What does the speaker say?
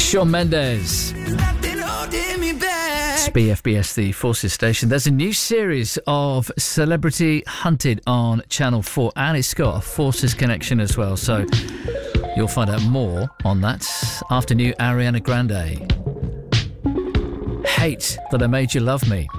Shawn Mendes. It's BFBS, the Forces station. There's a new series of Celebrity Hunted on Channel 4, and it's got a Forces connection as well. So you'll find out more on that after new Ariana Grande. Hate That I Made You Love Me.